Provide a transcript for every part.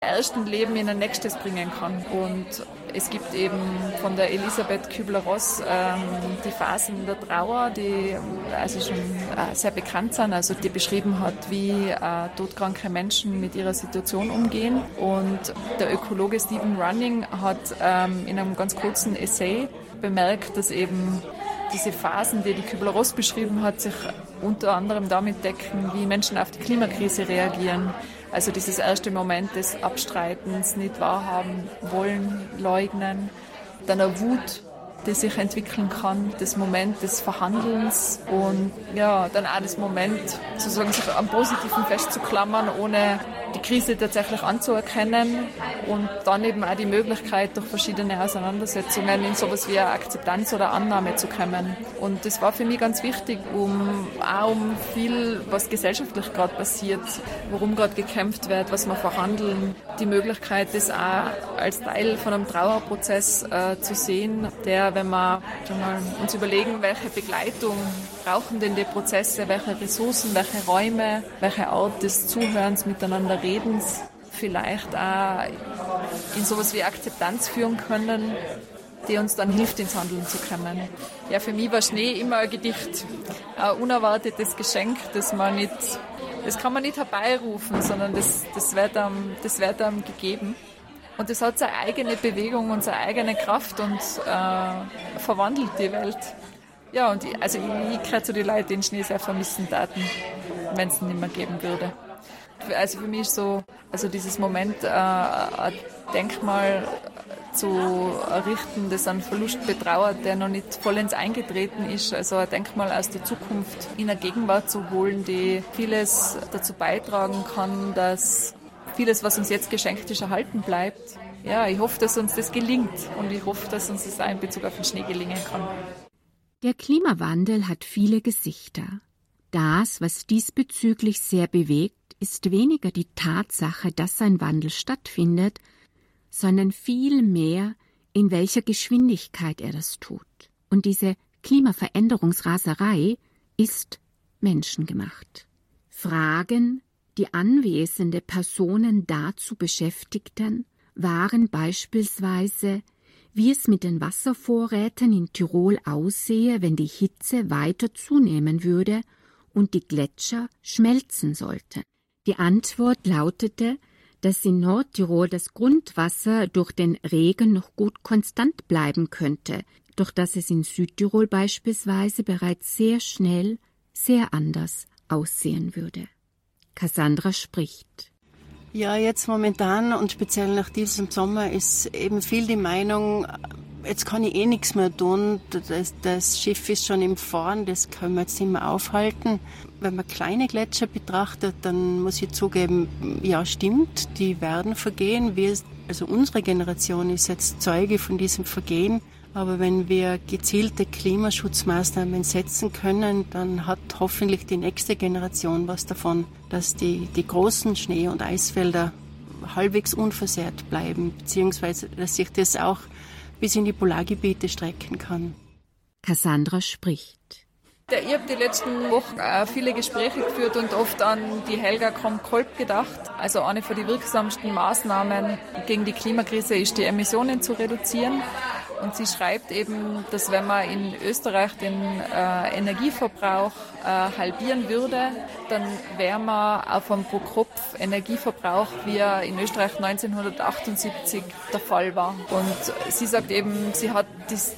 ersten Leben in ein nächstes bringen kann. Und es gibt eben von der Elisabeth Kübler-Ross die Phasen der Trauer, die also schon sehr bekannt sind, also die beschrieben hat, wie todkranke Menschen mit ihrer Situation umgehen. Und der Ökologe Stephen Running hat in einem ganz kurzen Essay bemerkt, dass eben diese Phasen, die Kübler-Ross beschrieben hat, sich unter anderem damit decken, wie Menschen auf die Klimakrise reagieren. Also dieses erste Moment des Abstreitens, nicht wahrhaben wollen, leugnen, dann eine Wut, die sich entwickeln kann, das Moment des Verhandelns und ja, dann auch das Moment, sozusagen sich am Positiven festzuklammern, ohne die Krise tatsächlich anzuerkennen und dann eben auch die Möglichkeit, durch verschiedene Auseinandersetzungen in sowas wie eine Akzeptanz oder Annahme zu kommen. Und das war für mich ganz wichtig, um viel, was gesellschaftlich gerade passiert, worum gerade gekämpft wird, was wir verhandeln, die Möglichkeit, das auch als Teil von einem Trauerprozess zu sehen, der, wenn wir uns überlegen, welche Begleitung brauchen denn die Prozesse, welche Ressourcen, welche Räume, welche Art des Zuhörens, miteinander Redens vielleicht auch in sowas wie Akzeptanz führen können, die uns dann hilft, ins Handeln zu kommen. Ja, für mich war Schnee immer ein Gedicht, ein unerwartetes Geschenk, das kann man nicht herbeirufen, sondern das wird einem gegeben. Und das hat seine eigene Bewegung und seine eigene Kraft und verwandelt die Welt. Ja, und ich gehöre zu den Leuten, die den Schnee sehr vermissen taten, wenn es ihn nicht mehr geben würde. Also für mich ist so, also dieses Moment, ein Denkmal zu errichten, das einen Verlust betrauert, der noch nicht vollends eingetreten ist. Also ein Denkmal aus der Zukunft in eine Gegenwart zu holen, die vieles dazu beitragen kann, dass vieles, was uns jetzt geschenkt ist, erhalten bleibt. Ja, ich hoffe, dass uns das gelingt und ich hoffe, dass uns das auch in Bezug auf den Schnee gelingen kann. Der Klimawandel hat viele Gesichter. Das, was diesbezüglich sehr bewegt, ist weniger die Tatsache, dass ein Wandel stattfindet, sondern vielmehr, in welcher Geschwindigkeit er das tut. Und diese Klimaveränderungsraserei ist menschengemacht. Fragen, die anwesende Personen dazu beschäftigten, waren beispielsweise, wie es mit den Wasservorräten in Tirol aussehe, wenn die Hitze weiter zunehmen würde und die Gletscher schmelzen sollten. Die Antwort lautete, dass in Nordtirol das Grundwasser durch den Regen noch gut konstant bleiben könnte, doch dass es in Südtirol beispielsweise bereits sehr schnell sehr anders aussehen würde. Cassandra spricht. Ja, jetzt momentan und speziell nach diesem Sommer ist eben viel die Meinung, jetzt kann ich nichts mehr tun, das Schiff ist schon im Fahren, das können wir jetzt nicht mehr aufhalten. Wenn man kleine Gletscher betrachtet, dann muss ich zugeben, ja stimmt, die werden vergehen. Also unsere Generation ist jetzt Zeuge von diesem Vergehen. Aber wenn wir gezielte Klimaschutzmaßnahmen setzen können, dann hat hoffentlich die nächste Generation was davon, dass die großen Schnee- und Eisfelder halbwegs unversehrt bleiben, beziehungsweise dass sich das auch bis in die Polargebiete strecken kann. Cassandra spricht. Ich habe die letzten Wochen viele Gespräche geführt und oft an die Helga Kromp-Kolb gedacht. Also eine von den wirksamsten Maßnahmen gegen die Klimakrise ist, die Emissionen zu reduzieren. Und sie schreibt eben, dass wenn man in Österreich den Energieverbrauch halbieren würde, dann wäre man auf einem Pro-Kopf-Energieverbrauch, wie er in Österreich 1978 der Fall war. Und sie sagt eben, sie hat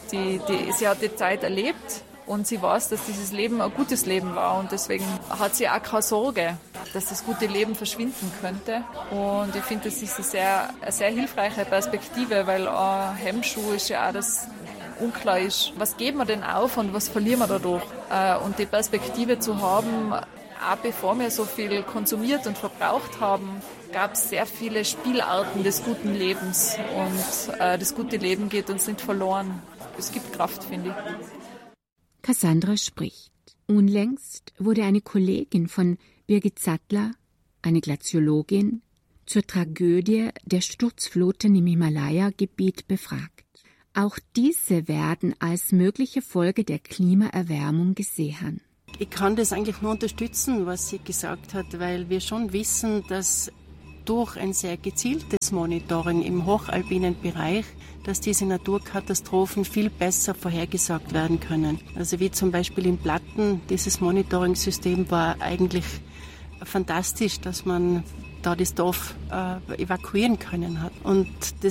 die Zeit erlebt und sie weiß, dass dieses Leben ein gutes Leben war. Und deswegen hat sie auch keine Sorge, dass das gute Leben verschwinden könnte. Und ich finde, das ist eine sehr hilfreiche Perspektive, weil ein Hemmschuh ist ja auch, dass unklar ist, was geben wir denn auf und was verlieren wir dadurch. Und die Perspektive zu haben, auch bevor wir so viel konsumiert und verbraucht haben, gab es sehr viele Spielarten des guten Lebens. Und das gute Leben geht uns nicht verloren. Es gibt Kraft, finde ich. Cassandra spricht. Unlängst wurde eine Kollegin von Birgit Sattler, eine Glaziologin, zur Tragödie der Sturzfluten im Himalaya-Gebiet befragt. Auch diese werden als mögliche Folge der Klimaerwärmung gesehen. Ich kann das eigentlich nur unterstützen, was sie gesagt hat, weil wir schon wissen, dass durch ein sehr gezieltes Monitoring im hochalpinen Bereich, dass diese Naturkatastrophen viel besser vorhergesagt werden können. Also wie zum Beispiel in Platten, dieses Monitoring-System war eigentlich fantastisch, dass man da das Dorf evakuieren können hat. Und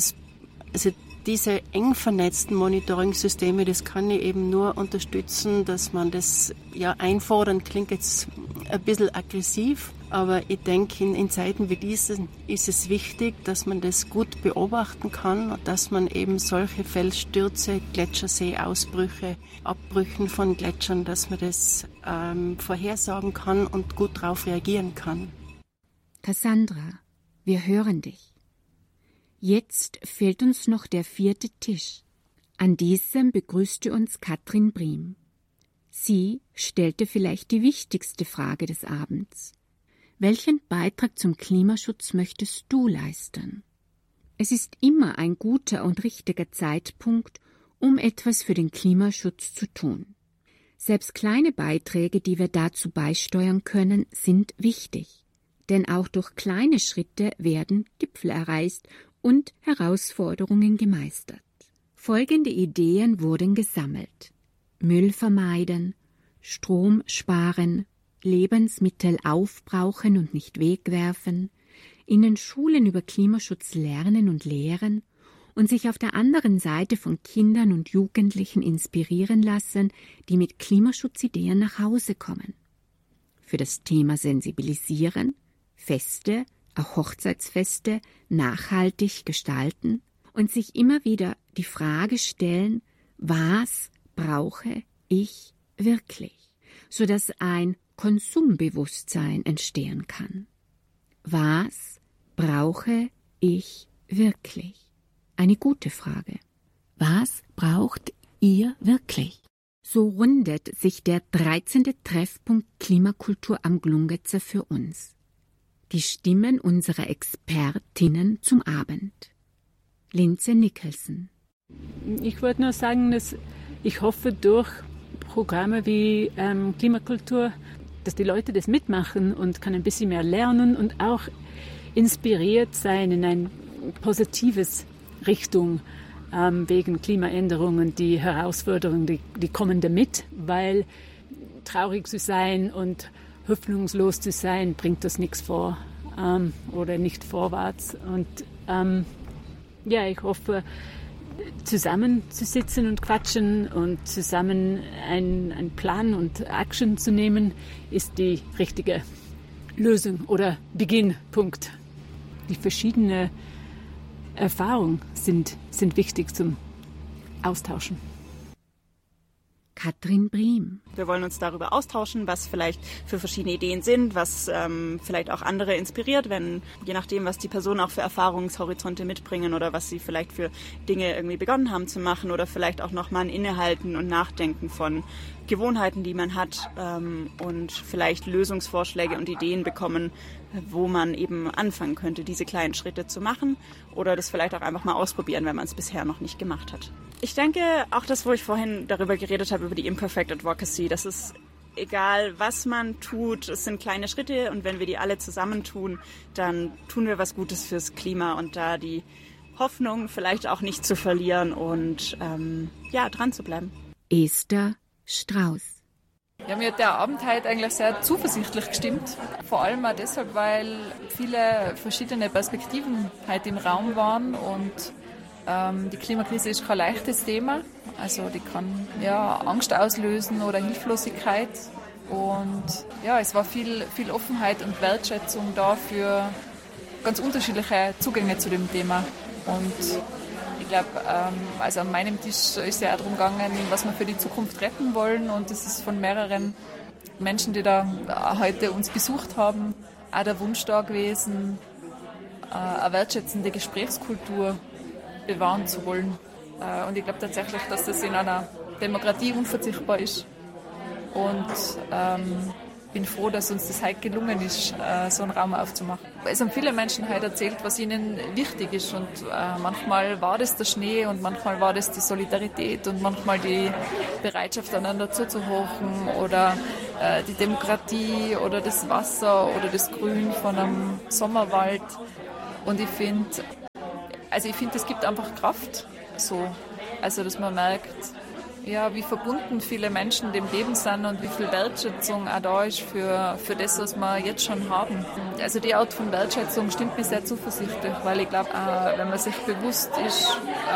diese eng vernetzten Monitoring-Systeme, das kann ich eben nur unterstützen, dass man das einfordern, klingt jetzt ein bisschen aggressiv, aber ich denke, in Zeiten wie diesen ist es wichtig, dass man das gut beobachten kann und dass man eben solche Felsstürze, Gletscherseeausbrüche, Abbrüchen von Gletschern, dass man das vorhersagen kann und gut darauf reagieren kann. Cassandra, wir hören dich. Jetzt fehlt uns noch der 4. Tisch. An diesem begrüßte uns Katrin Briem. Sie stellte vielleicht die wichtigste Frage des Abends. Welchen Beitrag zum Klimaschutz möchtest du leisten? Es ist immer ein guter und richtiger Zeitpunkt, um etwas für den Klimaschutz zu tun. Selbst kleine Beiträge, die wir dazu beisteuern können, sind wichtig. Denn auch durch kleine Schritte werden Gipfel erreicht und Herausforderungen gemeistert. Folgende Ideen wurden gesammelt: Müll vermeiden, Strom sparen, Lebensmittel aufbrauchen und nicht wegwerfen, in den Schulen über Klimaschutz lernen und lehren und sich auf der anderen Seite von Kindern und Jugendlichen inspirieren lassen, die mit Klimaschutzideen nach Hause kommen. Für das Thema Sensibilisieren, Feste, auch Hochzeitsfeste, nachhaltig gestalten und sich immer wieder die Frage stellen, was brauche ich wirklich, sodass ein Konsumbewusstsein entstehen kann. Was brauche ich wirklich? Eine gute Frage. Was braucht ihr wirklich? So rundet sich der 13. Treffpunkt Klimakultur am Glungetzer für uns. Die Stimmen unserer Expertinnen zum Abend. Linze Nicholson. Ich wollte nur sagen, dass ich hoffe, durch Programme wie Klimakultur, dass die Leute das mitmachen und kann ein bisschen mehr lernen und auch inspiriert sein in eine positive Richtung wegen Klimaänderungen, die Herausforderungen, die kommen damit, weil traurig zu sein und hoffnungslos zu sein, bringt das nichts vor oder nicht vorwärts. Und ich hoffe, zusammenzusitzen und quatschen und zusammen einen Plan und Action zu nehmen, ist die richtige Lösung oder Beginnpunkt. Die verschiedenen Erfahrungen sind wichtig zum Austauschen. Katrin Briem. Wir wollen uns darüber austauschen, was vielleicht für verschiedene Ideen sind, was vielleicht auch andere inspiriert, je nachdem, was die Personen auch für Erfahrungshorizonte mitbringen oder was sie vielleicht für Dinge irgendwie begonnen haben zu machen oder vielleicht auch nochmal ein Innehalten und Nachdenken von Gewohnheiten, die man hat und vielleicht Lösungsvorschläge und Ideen bekommen, wo man eben anfangen könnte, diese kleinen Schritte zu machen oder das vielleicht auch einfach mal ausprobieren, wenn man es bisher noch nicht gemacht hat. Ich denke, auch das, wo ich vorhin darüber geredet habe, über die Imperfect Advocacy, das ist egal, was man tut, es sind kleine Schritte und wenn wir die alle zusammentun, dann tun wir was Gutes fürs Klima und da die Hoffnung vielleicht auch nicht zu verlieren und dran zu bleiben. Esther Strauß. Ja, mir hat der Abend heute eigentlich sehr zuversichtlich gestimmt. Vor allem auch deshalb, weil viele verschiedene Perspektiven heute im Raum waren und die Klimakrise ist kein leichtes Thema. Also die kann Angst auslösen oder Hilflosigkeit. Und es war viel Offenheit und Wertschätzung da für ganz unterschiedliche Zugänge zu dem Thema. Und ich glaube, also an meinem Tisch ist ja auch darum gegangen, was wir für die Zukunft retten wollen. Und das ist von mehreren Menschen, die da heute uns besucht haben, auch der Wunsch da gewesen, eine wertschätzende Gesprächskultur bewahren zu wollen. Und ich glaube tatsächlich, dass das in einer Demokratie unverzichtbar ist. Und bin froh, dass uns das heute gelungen ist, so einen Raum aufzumachen. Es haben viele Menschen heute erzählt, was ihnen wichtig ist. Und manchmal war das der Schnee und manchmal war das die Solidarität und manchmal die Bereitschaft, einander zuzuhören oder die Demokratie oder das Wasser oder das Grün von einem Sommerwald. Und ich finde, es gibt einfach Kraft, so. Also, dass man merkt, ja, wie verbunden viele Menschen dem Leben sind und wie viel Wertschätzung auch da ist für das, was wir jetzt schon haben. Also die Art von Wertschätzung stimmt mich sehr zuversichtlich, weil ich glaube, wenn man sich bewusst ist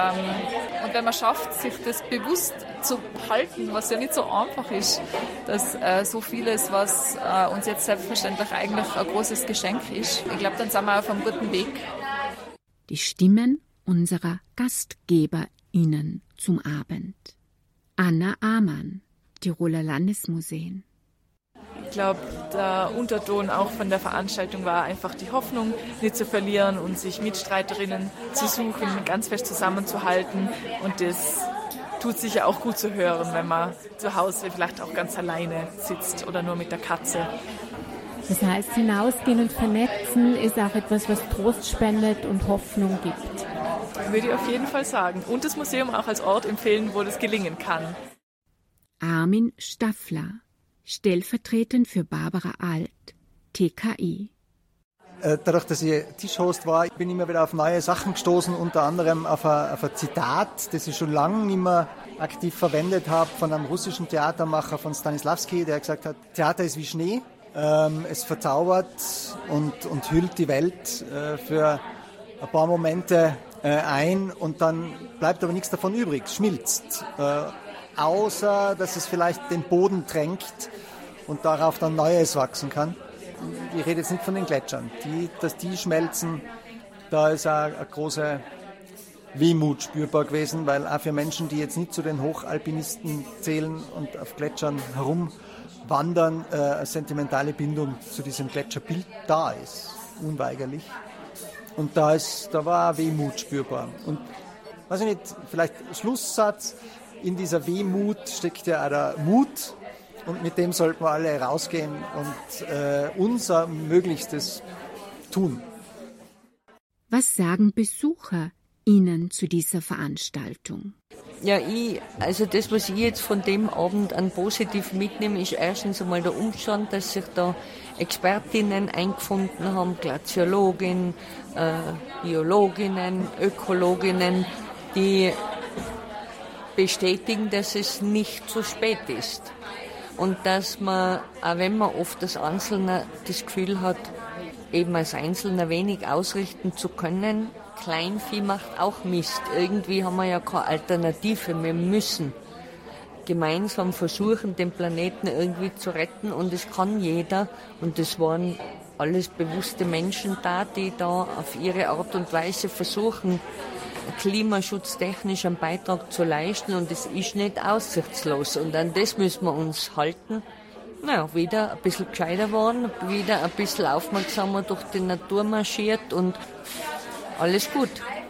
und wenn man schafft, sich das bewusst zu halten, was ja nicht so einfach ist, dass so vieles, was uns jetzt selbstverständlich eigentlich ein großes Geschenk ist, ich glaube, dann sind wir auf einem guten Weg. Die Stimmen unserer GastgeberInnen zum Abend. Anna Amann, Tiroler Landesmuseen. Ich glaube, der Unterton auch von der Veranstaltung war einfach die Hoffnung, nicht zu verlieren und sich Mitstreiterinnen zu suchen, ganz fest zusammenzuhalten. Und das tut sich ja auch gut zu hören, wenn man zu Hause vielleicht auch ganz alleine sitzt oder nur mit der Katze. Das heißt, hinausgehen und vernetzen ist auch etwas, was Trost spendet und Hoffnung gibt. Würde ich auf jeden Fall sagen. Und das Museum auch als Ort empfehlen, wo das gelingen kann. Armin Staffler, stellvertretend für Barbara Alt, TKI. Dadurch, dass ich Tischhost war, bin ich immer wieder auf neue Sachen gestoßen, unter anderem auf ein Zitat, das ich schon lange nicht mehr aktiv verwendet habe, von einem russischen Theatermacher, von Stanislavski, der gesagt hat, Theater ist wie Schnee, es verzaubert und hüllt die Welt für ein paar Momente ein und dann bleibt aber nichts davon übrig, es schmilzt, außer dass es vielleicht den Boden tränkt und darauf dann Neues wachsen kann. Ich rede jetzt nicht von den Gletschern, dass die schmelzen, da ist auch eine große Wehmut spürbar gewesen, weil auch für Menschen, die jetzt nicht zu den Hochalpinisten zählen und auf Gletschern herumwandern, eine sentimentale Bindung zu diesem Gletscherbild da ist, unweigerlich. Und da war Wehmut spürbar. Und, weiß ich nicht, vielleicht Schlusssatz, in dieser Wehmut steckt ja auch der Mut. Und mit dem sollten wir alle rausgehen und unser Möglichstes tun. Was sagen Besucher Ihnen zu dieser Veranstaltung? Ja, also das, was ich jetzt von dem Abend an positiv mitnehme, ist erstens einmal der Umstand, dass sich da Expertinnen eingefunden haben, Glaziologinnen, Biologinnen, Ökologinnen, die bestätigen, dass es nicht zu spät ist. Und dass man, auch wenn man oft als Einzelner das Gefühl hat, eben als Einzelner wenig ausrichten zu können, Kleinvieh macht auch Mist. Irgendwie haben wir ja keine Alternative. Wir müssen gemeinsam versuchen, den Planeten irgendwie zu retten. Und es kann jeder. Und es waren alles bewusste Menschen da, die da auf ihre Art und Weise versuchen, klimaschutztechnisch einen Beitrag zu leisten. Und es ist nicht aussichtslos. Und an das müssen wir uns halten. Naja, wieder ein bisschen gescheiter worden, wieder ein bisschen aufmerksamer durch die Natur marschiert und alles gut.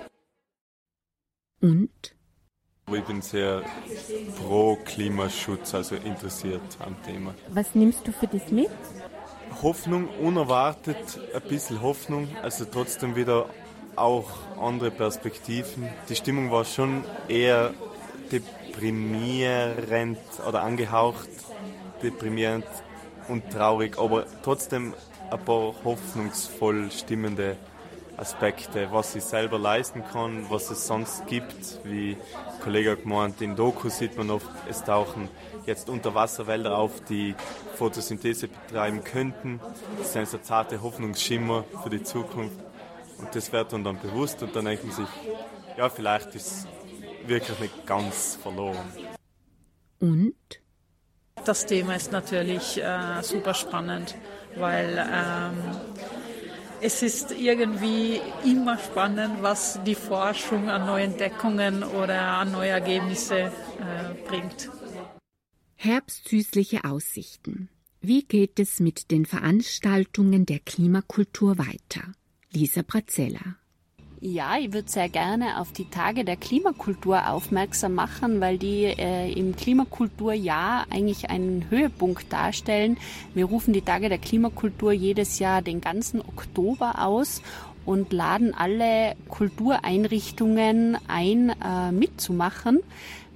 Und? Ich bin sehr pro Klimaschutz, also interessiert am Thema. Was nimmst du für das mit? Hoffnung, unerwartet, ein bisschen Hoffnung, also trotzdem wieder auch andere Perspektiven. Die Stimmung war schon eher deprimierend oder angehaucht deprimierend und traurig, aber trotzdem ein paar hoffnungsvoll stimmende Aspekte, was ich selber leisten kann, was es sonst gibt. Wie der Kollege hat gemeint, in Dokus sieht man oft, es tauchen jetzt Unterwasserwälder auf, die Photosynthese betreiben könnten. Das sind so zarte Hoffnungsschimmer für die Zukunft. Und das wird dann bewusst und dann denkt man sich, ja, vielleicht ist es wirklich nicht ganz verloren. Und? Das Thema ist natürlich super spannend, weil es ist irgendwie immer spannend, was die Forschung an neuen Entdeckungen oder an neue Ergebnisse bringt. Herbstsüßliche Aussichten. Wie geht es mit den Veranstaltungen der Klimakultur weiter? Lisa Brazella. Ja, ich würde sehr gerne auf die Tage der Klimakultur aufmerksam machen, weil die im Klimakulturjahr eigentlich einen Höhepunkt darstellen. Wir rufen die Tage der Klimakultur jedes Jahr den ganzen Oktober aus und laden alle Kultureinrichtungen ein, mitzumachen.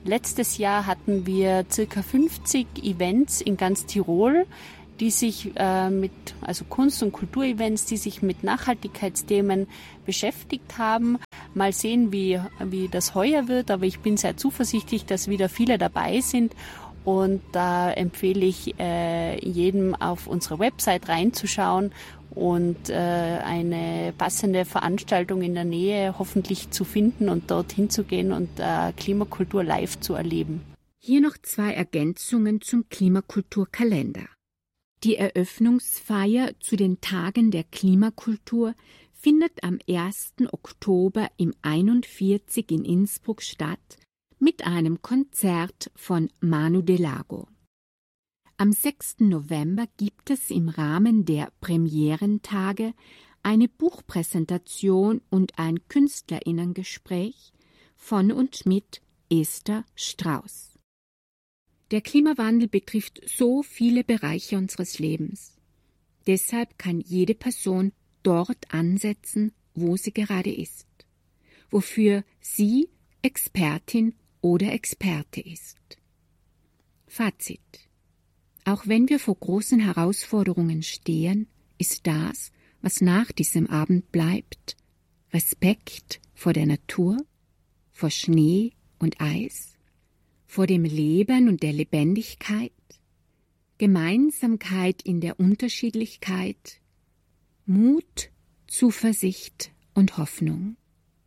Letztes Jahr hatten wir circa 50 Events in ganz Tirol, die sich also Kunst- und Kulturevents, die sich mit Nachhaltigkeitsthemen beschäftigt haben. Mal sehen, wie das heuer wird, aber ich bin sehr zuversichtlich, dass wieder viele dabei sind. Und da empfehle ich jedem, auf unsere Website reinzuschauen und eine passende Veranstaltung in der Nähe hoffentlich zu finden und dorthin zu gehen und Klimakultur live zu erleben. Hier noch 2 Ergänzungen zum Klimakulturkalender. Die Eröffnungsfeier zu den Tagen der Klimakultur findet am 1. Oktober im 41 in Innsbruck statt mit einem Konzert von Manu Delago. Am 6. November gibt es im Rahmen der Premierentage eine Buchpräsentation und ein Künstlerinnengespräch von und mit Esther Strauß. Der Klimawandel betrifft so viele Bereiche unseres Lebens. Deshalb kann jede Person dort ansetzen, wo sie gerade ist, wofür sie Expertin oder Experte ist. Fazit: Auch wenn wir vor großen Herausforderungen stehen, ist das, was nach diesem Abend bleibt, Respekt vor der Natur, vor Schnee und Eis, vor dem Leben und der Lebendigkeit, Gemeinsamkeit in der Unterschiedlichkeit, Mut, Zuversicht und Hoffnung.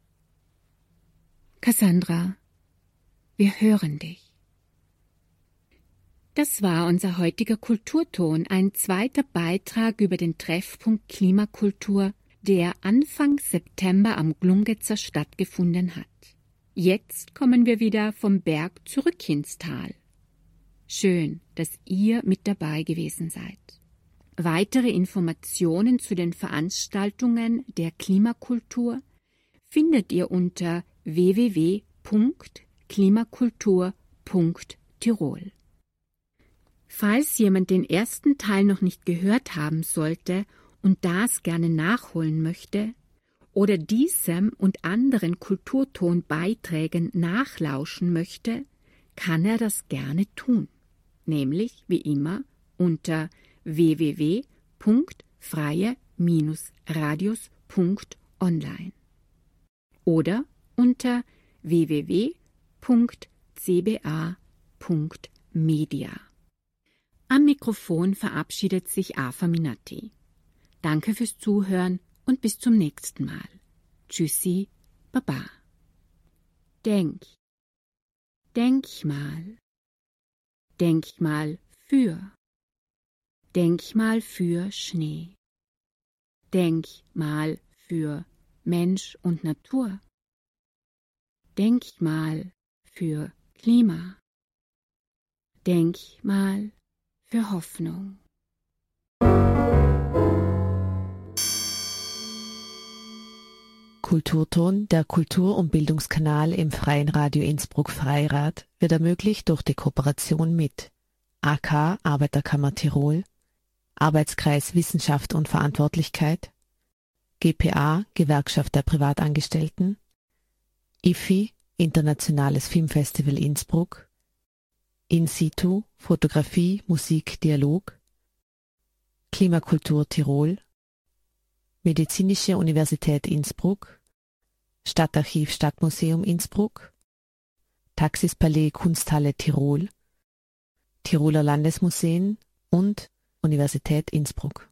Cassandra, wir hören dich. Das war unser heutiger Kulturton, ein zweiter Beitrag über den Treffpunkt Klimakultur, der Anfang September am Glungetzer stattgefunden hat. Jetzt kommen wir wieder vom Berg zurück ins Tal. Schön, dass ihr mit dabei gewesen seid. Weitere Informationen zu den Veranstaltungen der Klimakultur findet ihr unter www.klimakultur.tirol. Falls jemand den ersten Teil noch nicht gehört haben sollte und das gerne nachholen möchte oder diesem und anderen Kulturtonbeiträgen nachlauschen möchte, kann er das gerne tun, nämlich wie immer unter www.freie-radios.online oder unter www.cba.media. Am Mikrofon verabschiedet sich Afa Minatti. Danke fürs Zuhören und bis zum nächsten Mal. Tschüssi, Baba. Denk mal für Schnee. Denk mal für Mensch und Natur. Denk mal für Klima. Denk mal für Hoffnung. Kulturton, der Kultur- und Bildungskanal im Freien Radio Innsbruck Freirad, wird ermöglicht durch die Kooperation mit AK Arbeiterkammer Tirol, Arbeitskreis Wissenschaft und Verantwortlichkeit, GPA Gewerkschaft der Privatangestellten, IFI Internationales Filmfestival Innsbruck, In situ Fotografie, Musik, Dialog, Klimakultur Tirol, Medizinische Universität Innsbruck, Stadtarchiv Stadtmuseum Innsbruck, Taxispalais Kunsthalle Tirol, Tiroler Landesmuseen und Universität Innsbruck.